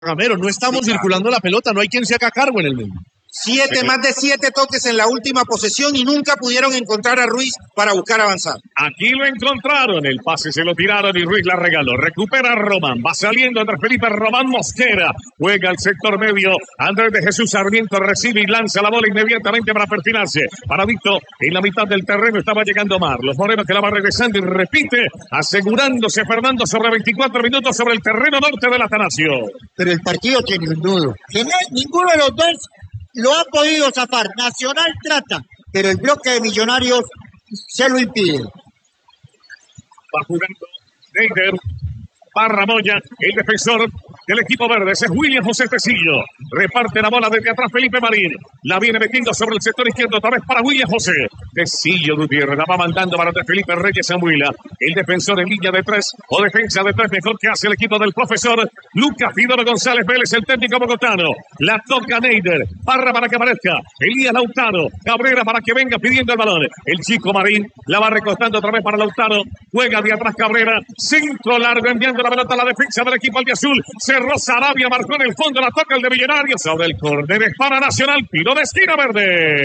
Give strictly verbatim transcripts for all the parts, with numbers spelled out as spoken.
Ramiro, no estamos sí, circulando claro. la pelota, no hay quien se haga cargo en el medio. Siete, más de siete toques en la última posesión y nunca pudieron encontrar a Ruiz para buscar avanzar. Aquí lo encontraron, el pase se lo tiraron y Ruiz la regaló. Recupera Román, va saliendo Andrés Felipe Román Mosquera. Juega al sector medio, Andrés de Jesús Sarmiento recibe y lanza la bola inmediatamente para perfinarse. Para Vito, en la mitad del terreno estaba llegando Marlos Moreno que la va regresando y repite, asegurándose Fernando sobre veinticuatro minutos sobre el terreno norte del Atanasio. Pero el partido tiene un nudo. Que no, ninguno de los dos lo ha podido zafar. Nacional trata, pero el bloque de Millonarios se lo impide. Va jugando Neider, Parra Moya, el defensor del equipo verde, ese es William José Tecillo. Reparte la bola desde atrás Felipe Marín. La viene metiendo sobre el sector izquierdo, otra vez para William José. Tecillo Gutiérrez la va mandando para Felipe Reyes Amuila. El defensor en línea de tres, o defensa de tres, mejor que hace el equipo del profesor Lucas Fidoro González Vélez, el técnico bogotano. La toca Neider, Parra para que aparezca. Elías Lautaro, Cabrera para que venga pidiendo el balón. El chico Marín la va recostando otra vez para Lautaro. Juega de atrás Cabrera, centro largo enviando la pelota a la defensa del equipo albiazul. Cerró Sarabia, marcó en el fondo, la toca el de Millonarios sobre el córner, es para Nacional, tiro de esquina verde.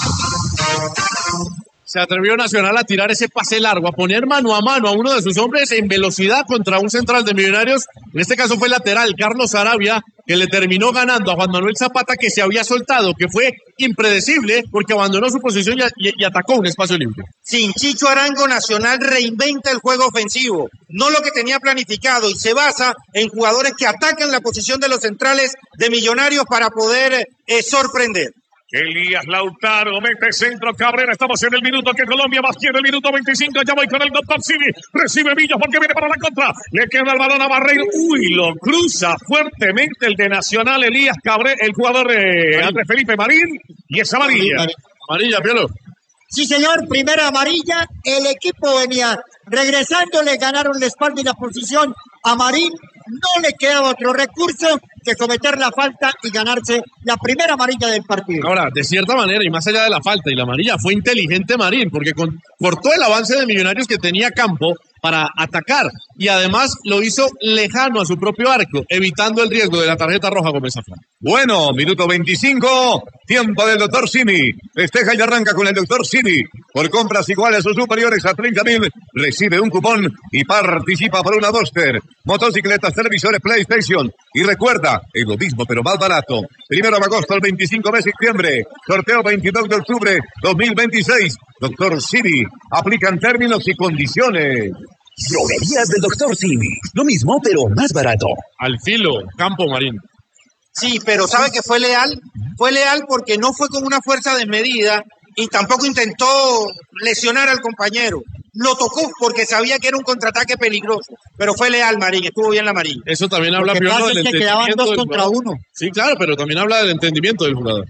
Se atrevió Nacional a tirar ese pase largo, a poner mano a mano a uno de sus hombres en velocidad contra un central de Millonarios. En este caso fue el lateral, Carlos Sarabia, que le terminó ganando a Juan Manuel Zapata, que se había soltado, que fue impredecible porque abandonó su posición y, y, y atacó un espacio libre. Sin Chicho Arango, Nacional reinventa el juego ofensivo, no lo que tenía planificado, y se basa en jugadores que atacan la posición de los centrales de Millonarios para poder eh, sorprender. Elías Lautaro mete centro Cabrera, estamos en el minuto que Colombia más quiere, el minuto veinticinco, ya voy con el doctor Civi, recibe Villos porque viene para la contra, le queda el balón a Barreiro, uy, lo cruza fuertemente el de Nacional, Elías Cabrera, el jugador de Andrés Felipe Marín, y es amarilla. Amarilla, Pielo. Sí, señor, primera amarilla, el equipo venía regresando, le ganaron la espalda y la posición a Marín, no le quedaba otro recurso que cometer la falta y ganarse la primera amarilla del partido. Ahora, de cierta manera, y más allá de la falta y la amarilla, fue inteligente Marín, porque con, cortó el avance de Millonarios que tenía campo para atacar, y además lo hizo lejano a su propio arco, evitando el riesgo de la tarjeta roja con esa falta. Bueno, minuto veinticinco, tiempo del doctor Cini. Festeja y arranca con el doctor Cini. Por compras iguales o superiores a treinta mil, recibe un cupón y participa por una Buster, motocicletas, televisores, PlayStation. Y recuerda, es lo mismo pero más barato. Primero de agosto al veinticinco de septiembre. Sorteo veintidós de octubre dos mil veintiséis. Doctor Cini. Aplican términos y condiciones. Droguerías del doctor Cini. Lo mismo pero más barato. Al filo, campo Marín. Sí, pero ¿sabe que fue leal? Fue leal porque no fue con una fuerza desmedida y tampoco intentó lesionar al compañero. Lo tocó porque sabía que era un contraataque peligroso, pero fue leal Marín, estuvo bien la Marín. Eso también habla, Piolo, del es que entendimiento quedaban dos del contra jugador. uno. Sí, claro, pero también habla del entendimiento del jugador.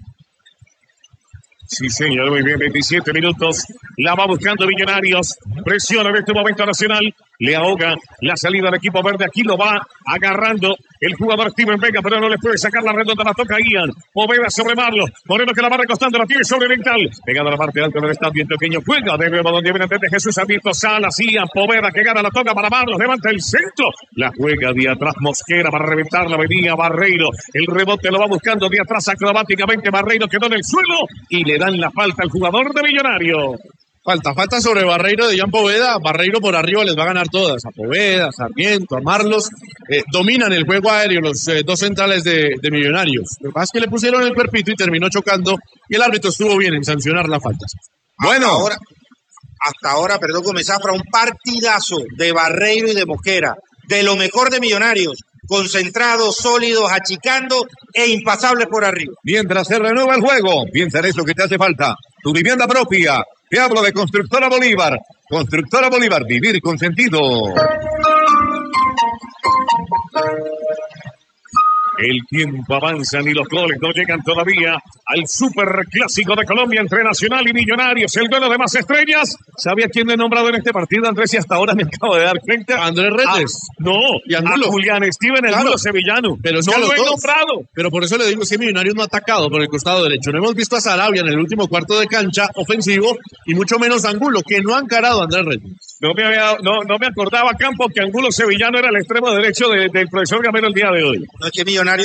Sí, señor, muy bien, veintisiete minutos. La va buscando Millonarios. Presiona en este momento Nacional. Le ahoga la salida del equipo verde. Aquí lo va agarrando el jugador Steven Vega, pero no le puede sacar la redonda. La toca Ian. Poveda sobre Marlos. Moreno que la va recostando. La tiene sobre Mental. Pegada a la parte alta del estadio pequeño. Juega de nuevo donde viene desde Jesús Abierto Salas. Ian. Poveda que gana la toca para Marlos. Levanta el centro. La juega de atrás Mosquera para reventarla. Venía Barreiro. El rebote lo va buscando de atrás acrobáticamente. Barreiro quedó en el suelo y le dan la falta al jugador de Millonarios. Falta, falta sobre Barreiro de Jan Poveda. Barreiro por arriba les va a ganar todas. A Poveda, a Sarmiento, a Marlos. Eh, dominan el juego aéreo los eh, dos centrales de, de Millonarios. Lo que pasa es que le pusieron el cuerpito y terminó chocando. Y el árbitro estuvo bien en sancionar la falta. Bueno, hasta ahora, hasta ahora, perdón, Gómez Zafra, un partidazo de Barreiro y de Mosquera. De lo mejor de Millonarios. Concentrados, sólidos, achicando e impasables por arriba. Mientras se renueva el juego, piensa en eso que te hace falta. Tu vivienda propia. Te hablo de Constructora Bolívar. Constructora Bolívar, vivir con sentido. El tiempo avanza y los goles no llegan todavía al superclásico de Colombia entre Nacional y Millonarios. El duelo de más estrellas ¿Sabía quién le he nombrado en este partido, Andrés? Y hasta ahora me acabo de dar cuenta. Andrés Reyes. Ah, no, y Angulo. A Julián Steven, el Claro. Angulo sevillano. Pero es no que a lo los he dos. nombrado. Pero por eso le digo, es que Millonarios no ha atacado por el costado derecho. No hemos visto a Sarabia en el último cuarto de cancha ofensivo y mucho menos a Angulo, que no ha encarado a Andrés Reyes. No me, había, no, no me acordaba, Campo, que Angulo sevillano era el extremo derecho de- del profesor Gamero el día de hoy. No es que Millonarios